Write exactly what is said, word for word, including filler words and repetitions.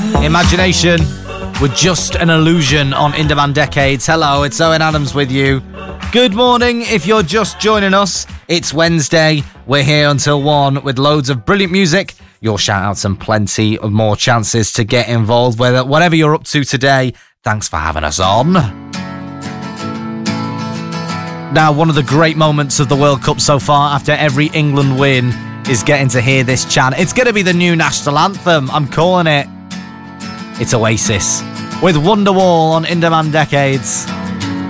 Imagination were just an illusion on In Demand Decades. Hello, it's Owen Adams with you. Good morning if you're just joining us. It's Wednesday. We're here until one with loads of brilliant music, your shout-outs and plenty of more chances to get involved with it. Whatever you're up to today, thanks for having us on. Now, one of the great moments of the World Cup so far after every England win is getting to hear this chant. It's going to be the new national anthem. I'm calling it. It's Oasis with Wonderwall on In Demand Decades.